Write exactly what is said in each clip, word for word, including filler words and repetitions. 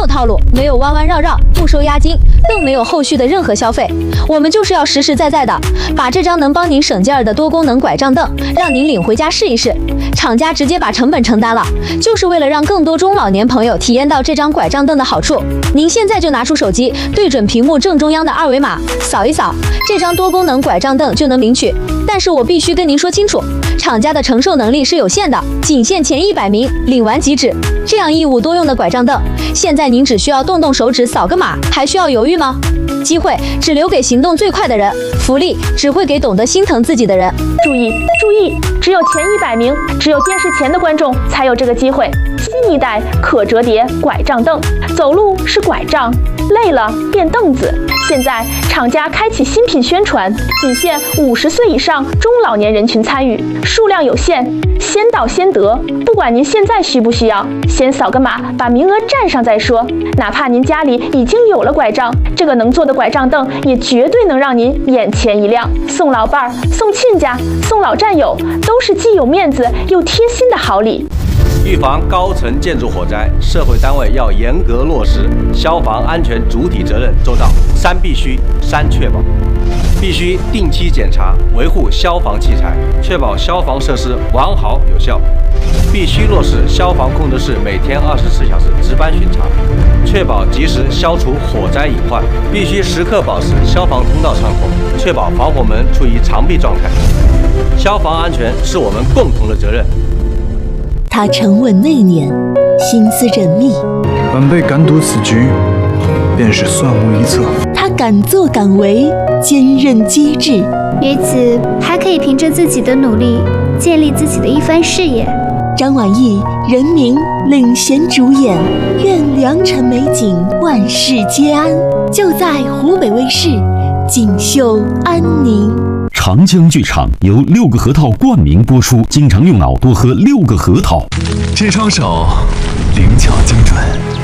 套路，没有弯弯绕绕，不收押金，更没有后续的任何消费。我们就是要实实在在的把这张能帮您省劲儿的多功能拐杖凳让您领回家试一试。厂家直接把成本承担了，就是为了让更多中老年朋友体验到这张拐杖凳的好处。您现在就拿出手机，对准屏幕正中央的二维码，扫一扫，这张多功能拐杖凳就能领取。但是我必须跟您说清楚，厂家的承受能力是有限的，仅限前一百名，领完即止。这样一物多用的拐杖凳，现在您只需要动动手指扫个码，还需要犹豫吗？机会只留给行动最快的人，福利只会给懂得心疼自己的人。 注意注意，只有前一百名，只有电视前的观众才有这个机会。新一代可折叠拐杖凳，走路是拐杖，累了变凳子。现在厂家开启新品宣传，仅限五十岁以上中老年人群参与，数量有限，先到先得。不管您现在需不需要，先扫个码，把名额占上再说。哪怕您家里已经有了拐杖，这个能坐的拐杖凳也绝对能让您眼前一亮。送老伴儿、送亲家、送老战友，都是既有面子又贴心的好礼。 预防高层建筑火灾，社会单位要严格落实消防安全主体责任周到，三必须，三确保。必须定期检查维护消防器材，确保消防设施完好有效。必须落实消防控制室每天二十四小时值班巡查，确保及时消除火灾隐患。必须时刻保持消防通道畅通，确保防火门处于常闭状态。消防安全是我们共同的责任。 他沉稳内敛，心思缜密， 晚辈敢赌此局，便是算无一策。 他敢作敢为，坚韧机智， 于此还可以凭着自己的努力建立自己的一番事业。 张晚意、任明领衔主演，愿良辰美景，万事皆安，就在湖北卫视锦绣安宁。 长江剧场由六个核桃冠名播出，经常用脑，多喝六个核桃。 这双手灵巧精准，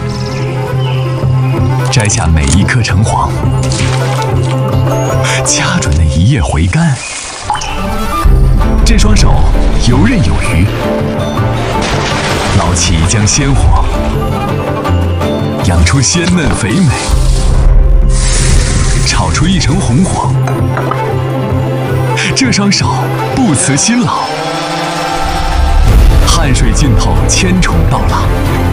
摘下每一颗橙黄，掐准那一叶回甘。这双手游刃有余，捞起一江鲜活，养出鲜嫩肥美，炒出一城红火。这双手不辞辛劳，汗水浸透千重稻浪，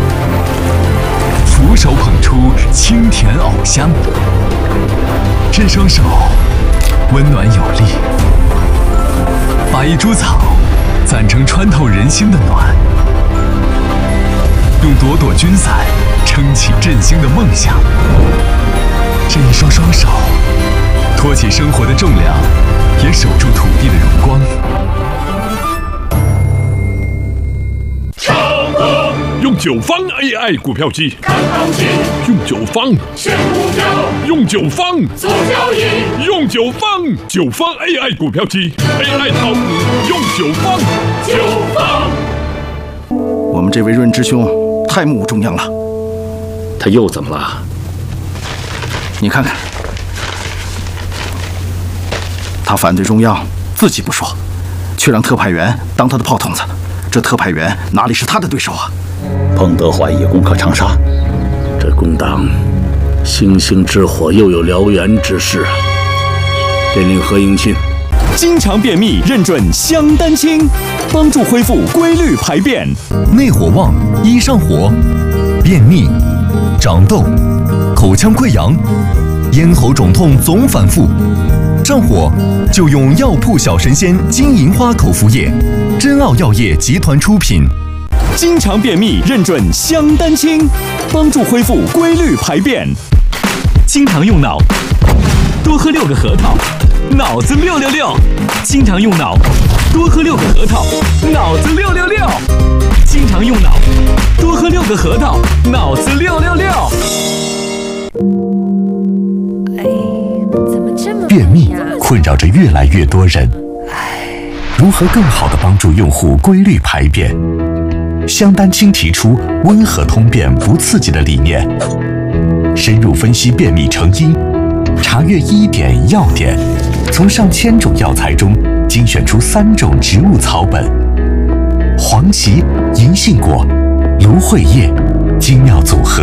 俯手捧出清甜藕香。这双手温暖有力，把一株草攒成穿透人心的暖，用朵朵菌伞撑起振兴的梦想。这一双双手托起生活的重量，也守住土地的荣光。 用九方 A I 股票机，看行情；用九方选股票，用九方做交易；用九方九方 A I 股票机 ，A I 炒股用九方。九方。 我们这位润之兄太目无中央了。 他又怎么了？ 你看看。他反对中央，自己不说，却让特派员当他的炮筒子。这特派员哪里是他的对手啊？ 彭德怀也攻克长沙，这工党星星之火又有燎原之势。便令何应钦， 经常便秘认准香丹青，帮助恢复规律排便。 内火旺，一上火，便秘、长痘、口腔溃疡、咽喉肿痛总反复。上火就用药铺小神仙金银花口服液，真奥药业集团出品。 经常便秘认准香丹青，帮助恢复规律排便。经常用脑，多喝六个核桃，脑子六六六。经常用脑，多喝六个核桃，脑子六六六。经常用脑，多喝六个核桃，脑子六六六。 便秘困扰着越来越多人，如何更好地帮助用户规律排便？香丹青提出温和通便不刺激的理念，深入分析便秘成因，查阅医典药典，从上千种药材中精选出三种植物草本：黄芪、银杏果、芦荟叶，精妙组合，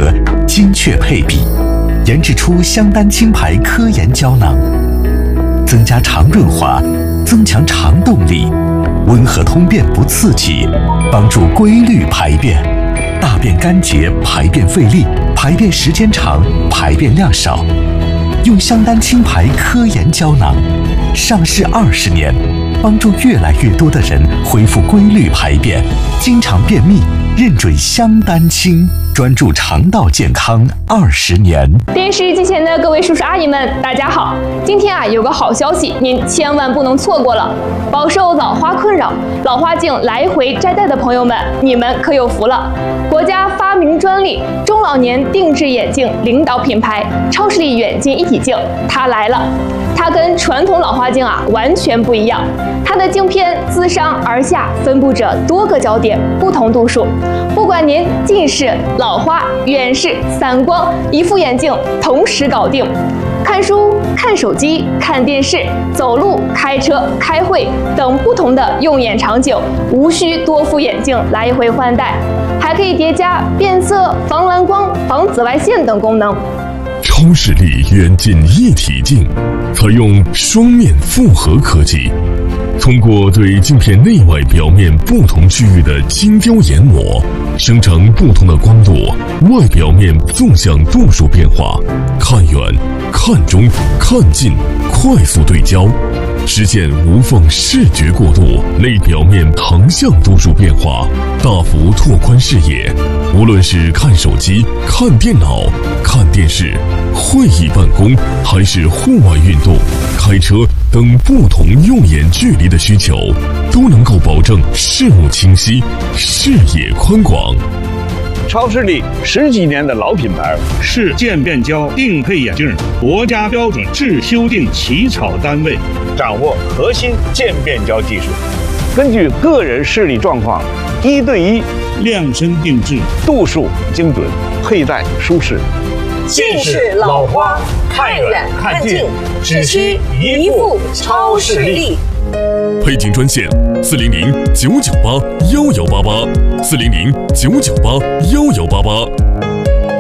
精确配比，研制出香丹清牌科研胶囊，增加肠润滑，增强肠动力，温和通便不刺激，帮助规律排便，大便干结，排便费力，排便时间长，排便量少。用香丹清牌科研胶囊，上市二十年，帮助越来越多的人恢复规律排便，经常便秘，认准香丹清，专注肠道健康二十年。 电视机前的各位叔叔阿姨们，大家好！今天啊，有个好消息，您千万不能错过了。饱受老花困扰、老花镜来回摘戴的朋友们，你们可有福了！国家发明专利中老年定制眼镜领导品牌超视力远近一体镜，它来了。它跟传统老花镜啊完全不一样，它的镜片自上而下分布着多个焦点，不同度数。不管您近视、老花、远视、散光，一副眼镜同时搞定。看书、看手机、看电视、走路、开车、开会等不同的用眼场景，无需多副眼镜来回换代，还可以叠加变色、防蓝光、防紫外线等功能。 超视力远近一体镜采用双面复合科技，通过对镜片内外表面不同区域的精雕研磨，生成不同的光度、外表面纵向度数变化，看远、看中、看近，快速对焦，实现无缝视觉过渡，类表面横向度数变化，大幅拓宽视野。无论是看手机、看电脑、看电视、会议办公，还是户外运动、开车等不同用眼距离的需求，都能够保证视物清晰、视野宽广。 超视力十几年的老品牌，是渐变焦定配眼镜国家标准制修订起草单位，掌握核心渐变焦技术，根据个人视力状况，一对一量身定制，度数精准，佩戴舒适。 近视、老花，看远看近，只需一副超视力。 配镜专线：四零零九九八幺幺八八，四零零九九八幺幺八八。